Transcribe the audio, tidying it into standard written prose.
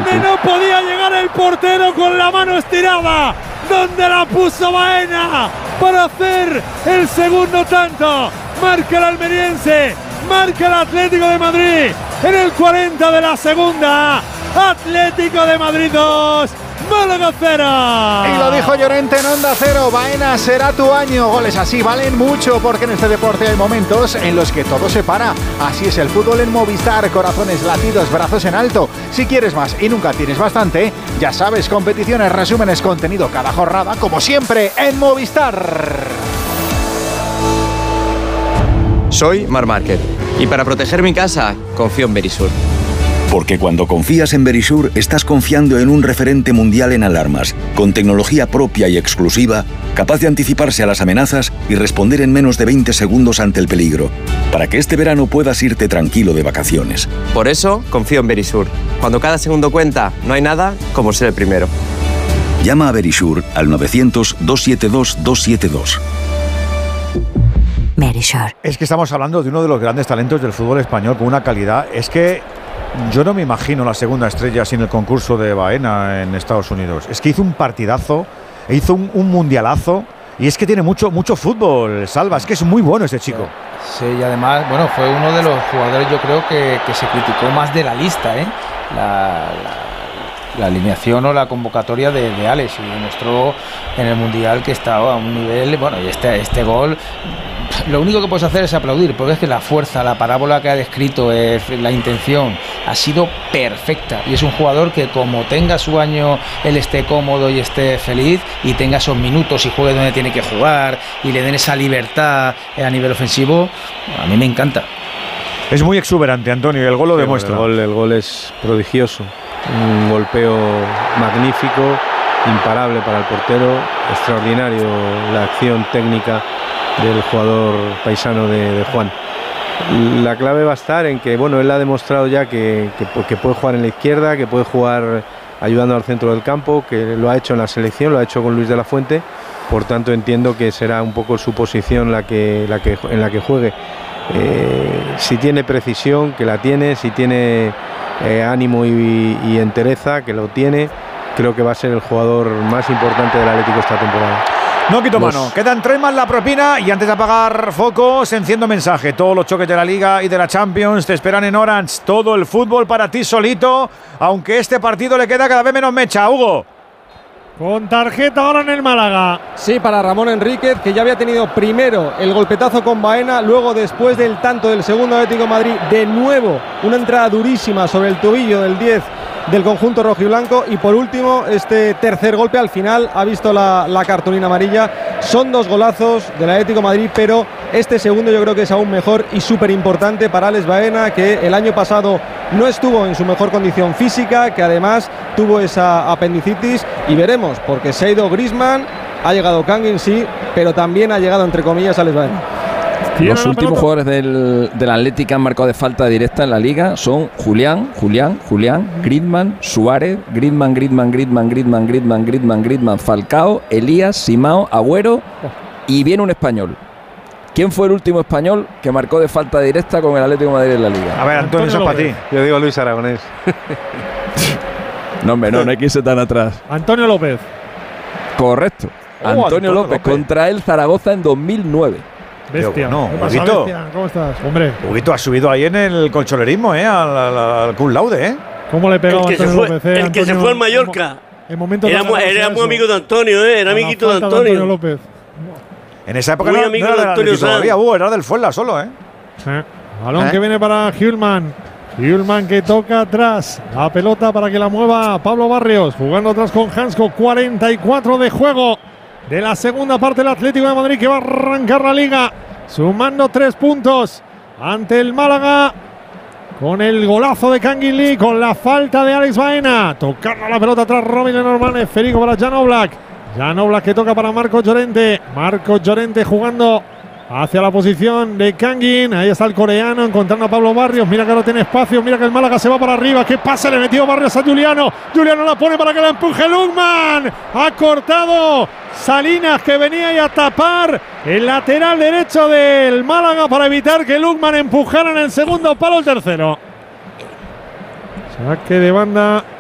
donde no podía llegar el portero con la mano estirada, donde la puso Baena para hacer el segundo tanto. Marca el almeriense, marca el Atlético de Madrid en el 40 de la segunda. Atlético de Madrid 2, Málaga 0. Y lo dijo Llorente en Onda Cero: Baena, será tu año. Goles así valen mucho, porque en este deporte hay momentos en los que todo se para. Así es el fútbol en Movistar. Corazones, latidos, brazos en alto. Si quieres más y nunca tienes bastante, ya sabes, competiciones, resúmenes, contenido cada jornada, como siempre en Movistar. Soy Marc Márquez y para proteger mi casa confío en Verisur. Porque cuando confías en Verisur, estás confiando en un referente mundial en alarmas, con tecnología propia y exclusiva, capaz de anticiparse a las amenazas y responder en menos de 20 segundos ante el peligro, para que este verano puedas irte tranquilo de vacaciones. Por eso confío en Verisur. Cuando cada segundo cuenta, no hay nada como ser el primero. Llama a Verisur al 900-272-272. Verisur. Es que estamos hablando de uno de los grandes talentos del fútbol español, con una calidad. Es que yo no me imagino la segunda estrella sin el concurso de Baena en Estados Unidos. Es que hizo un partidazo, hizo un mundialazo, y es que tiene mucho fútbol, Salva. Es que es muy bueno este chico. Sí, y además, bueno, fue uno de los jugadores, yo creo que se criticó más de la lista, ¿eh? La alineación o la convocatoria de Alex, y demostró en el Mundial que estaba a un nivel, bueno, y este gol, lo único que puedes hacer es aplaudir, porque es que la fuerza, la parábola que ha descrito, la intención, ha sido perfecta, y es un jugador que, como tenga su año, él esté cómodo y esté feliz, y tenga esos minutos y juegue donde tiene que jugar, y le den esa libertad a nivel ofensivo, a mí me encanta. Es muy exuberante, Antonio, y el gol lo demuestra. El gol es prodigioso. Un golpeo magnífico, imparable para el portero, extraordinario la acción técnica del jugador paisano de Juan. La clave va a estar en que, bueno, él ha demostrado ya que puede jugar en la izquierda, que puede jugar ayudando al centro del campo, que lo ha hecho en la selección, lo ha hecho con Luis de la Fuente. Por tanto, entiendo que será un poco su posición en la que juegue. Si tiene precisión, que la tiene, si tiene ánimo y entereza, que lo tiene, creo que va a ser el jugador más importante del Atlético esta temporada. No quito mano, quedan 3 más la propina, y antes de apagar focos, enciendo mensaje. Todos los choques de la Liga y de la Champions te esperan en Orange. Todo el fútbol para ti solito, aunque este partido le queda cada vez menos mecha. Hugo. Con tarjeta ahora en el Málaga. Sí, para Ramón Enríquez, que ya había tenido primero el golpetazo con Baena, luego, después del tanto del segundo Atlético de Madrid, de nuevo una entrada durísima sobre el tobillo del 10 del conjunto rojiblanco, y por último este tercer golpe al final ha visto la cartulina amarilla. Son 2 golazos del Atlético de Madrid, pero este segundo yo creo que es aún mejor y súper importante para Alex Baena, que el año pasado no estuvo en su mejor condición física, que además tuvo esa apendicitis, y veremos, porque se ha ido Griezmann, ha llegado Kangin, sí, pero también ha llegado, entre comillas, Alex Baena. Los últimos jugadores del Atlético que han marcado de falta directa en la Liga son Julián, Griezmann, Suárez, Griezmann, Falcao, Elías, Simao, Agüero, y viene un español. ¿Quién fue el último español que marcó de falta directa con el Atlético de Madrid en la Liga? A ver, Antonio, eso es para ti. Yo digo Luis Aragonés. No, hombre, no hay que irse tan atrás. Antonio López. Correcto. Antonio López contra el Zaragoza en 2009. Bestia. No, Huguito. ¿Cómo estás? Hombre. Huguito ha subido ahí en el colchonerismo, al cum laude, ¿Cómo le pegó Antonio López? El que se fue al Mallorca. Era muy amigo de Antonio, era amiguito de Antonio. López. En esa época muy no amigo era de del Antonio Atlético todavía, era del Fuenla solo, Balón que viene para Hjulman. Hjulman que toca atrás. La pelota para que la mueva Pablo Barrios. Jugando atrás con Hansko. 44 de juego de la segunda parte del Atlético de Madrid, que va a arrancar la Liga sumando 3 puntos ante el Málaga, con el golazo de Kangin Lee, con la falta de Alex Baena, tocando la pelota atrás Robin Lenormand. Esférico para Jan Oblak. Jan Oblak que toca para Marcos Llorente. Marcos Llorente jugando hacia la posición de Kangin. Ahí está el coreano encontrando a Pablo Barrios. Mira que ahora tiene espacio. Mira que el Málaga se va para arriba. ¿Qué pasa? Le metió Barrios a Juliano. Juliano la pone para que la empuje Lukman. Ha cortado Salinas, que venía ahí a tapar el lateral derecho del Málaga para evitar que Lukman empujara en el segundo palo el tercero. Saque de banda